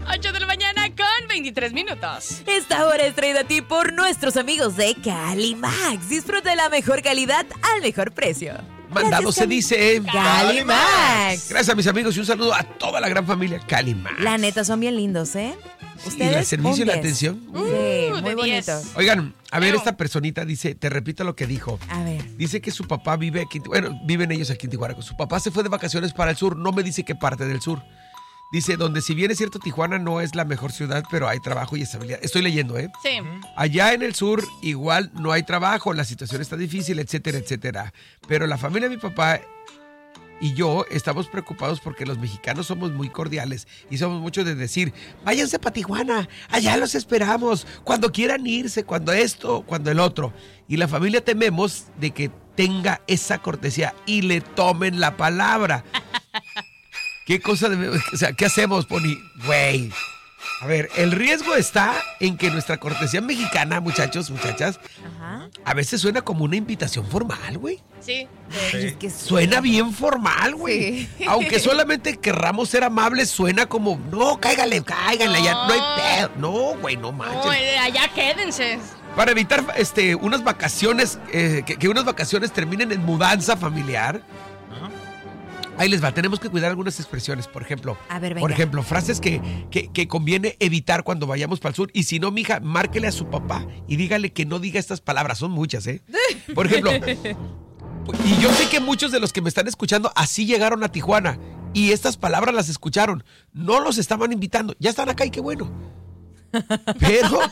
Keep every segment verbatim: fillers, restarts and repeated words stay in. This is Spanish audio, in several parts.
ocho de la mañana con veintitrés minutos. Esta hora es traída a ti por nuestros amigos de Calimax. Disfruta de la mejor calidad al mejor precio. Mandado Gracias, se Cali- dice Calimax. Gracias a mis amigos y un saludo a toda la gran familia Calimax. La neta, son bien lindos, ¿eh? Sí, el servicio y la un diez. atención. Sí, Uh, muy de diez. bonito. Oigan, a ver, Pero- esta personita dice, te repito lo que dijo. A ver. Dice que su papá vive aquí, bueno, viven ellos aquí en Tijuana. Su papá se fue de vacaciones para el sur, no me dice qué parte del sur. Dice, donde si bien es cierto Tijuana no es la mejor ciudad, pero hay trabajo y estabilidad. Estoy leyendo, ¿eh? Sí. Allá en el sur igual no hay trabajo, la situación está difícil, etcétera, etcétera. Pero la familia de mi papá y yo estamos preocupados porque los mexicanos somos muy cordiales y somos muchos de decir, váyanse para Tijuana, allá los esperamos, cuando quieran irse, cuando esto, cuando el otro. Y la familia tememos de que tenga esa cortesía y le tomen la palabra. ¿Qué cosa debemos, o sea, qué hacemos, Pony? Güey. A ver, el riesgo está en que nuestra cortesía mexicana, muchachos, muchachas, Ajá. a veces suena como una invitación formal, güey. Sí. Ay, es que Suena bien formal, güey. Sí. Aunque solamente querramos ser amables, suena como, no, cáigale, cáigale, ya no hay pedo. No, güey, no manches. No, eh, allá quédense. Para evitar este, unas vacaciones, eh, que, que unas vacaciones terminen en mudanza familiar. Ahí les va, tenemos que cuidar algunas expresiones, por ejemplo. A ver, venga. Por ejemplo, frases que, que, que conviene evitar cuando vayamos para el sur. Y si no, mija, márquele a su papá y dígale que no diga estas palabras. Son muchas, ¿eh? Por ejemplo, y yo sé que muchos de los que me están escuchando así llegaron a Tijuana y estas palabras las escucharon. No los estaban invitando. Ya están acá y qué bueno. Pero,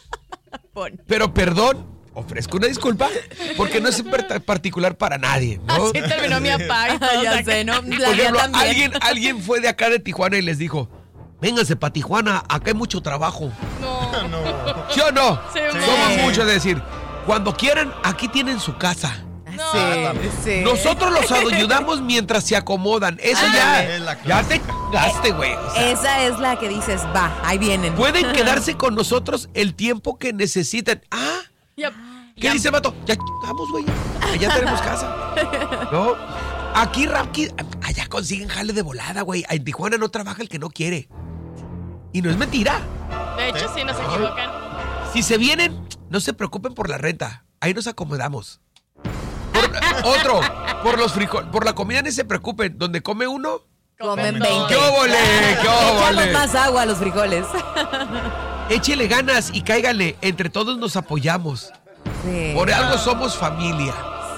pero perdón. Ofrezco una disculpa porque no es per- particular para nadie, ¿no? Así terminó mi papá y todo. Ya sé, ¿no? La Por mía ejemplo, también. alguien, alguien fue de acá de Tijuana y les dijo, vénganse para Tijuana, acá hay mucho trabajo. No. No. ¿Sí o no? Sí, Somos sí. muchos de decir, cuando quieran, aquí tienen su casa. No. Sí, sí. Nosotros los ayudamos mientras se acomodan. Eso Ah, ya, es la ya clase. te cagaste, güey. O sea, Esa es la que dices, va, ahí vienen. pueden quedarse con nosotros el tiempo que necesiten. Ah, Ya- ¿qué ya- dice el vato? Ya vamos, güey. Ya tenemos casa. ¿No? Aquí, Rapki, allá consiguen jale de volada, güey. En Tijuana no trabaja el que no quiere. Y no es mentira. De hecho, sí, no se equivocan. Si se vienen, no se preocupen por la renta. Ahí nos acomodamos. Por- otro, por los frijoles, por la comida ni se preocupen. Donde come uno, Comen Comen veinte. ¡qué óvole! ¡Qué Echamos óvole! más agua a los frijoles. Échele ganas y cáigale. Entre todos nos apoyamos. Sí. Por algo somos familia. Sí.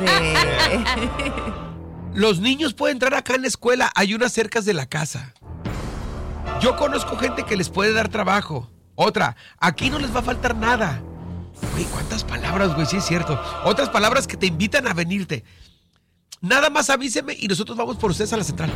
Los niños pueden entrar acá en la escuela. Hay unas cercas de la casa. Yo conozco gente que les puede dar trabajo. Otra, aquí no les va a faltar nada. Güey, ¿cuántas palabras, güey? Sí es cierto. Otras palabras que te invitan a venirte. Nada más avíseme y nosotros vamos por ustedes a la central.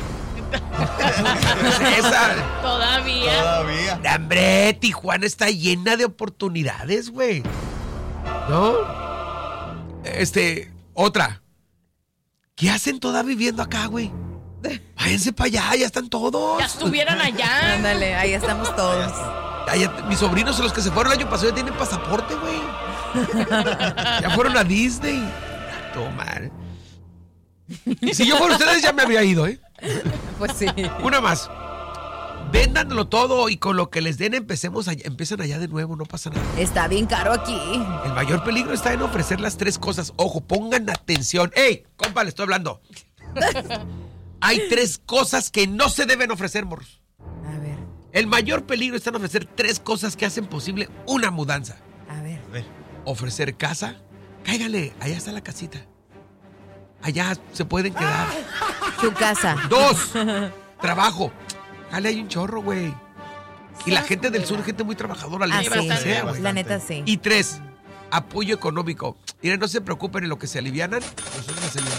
Esa. Todavía. Todavía. Hombre, Tijuana está llena de oportunidades, güey. ¿No? Este, otra. ¿Qué hacen toda viviendo acá, güey? Váyanse para allá, ya están todos. Ya estuvieran allá. Ándale, ahí estamos todos. Ya, ya, mis sobrinos, los que se fueron el año pasado, ya tienen pasaporte, güey. Ya fueron a Disney. Tomar. Si yo fuera ustedes, ya me habría ido, ¿eh? Pues sí. Una más. Véndanlo todo y con lo que les den empecemos allá, empiezan allá de nuevo, no pasa nada. Está bien caro aquí. El mayor peligro está en ofrecer las tres cosas. Ojo, pongan atención. ¡Ey, compa, le estoy hablando! Hay tres cosas que no se deben ofrecer, morros. A ver, El mayor peligro está en ofrecer tres cosas que hacen posible una mudanza. a ver. A ver. Ofrecer casa. Cáigale, allá está la casita. Allá se pueden quedar. Su casa. Dos, trabajo. Jale, hay un chorro, güey. Y la gente del sur es gente muy trabajadora. Ah, le gusta lo que bastante. sea, güey. La neta sí. Y tres, apoyo económico. Miren, no se preocupen en lo que se alivianan. Nosotros les ayudamos.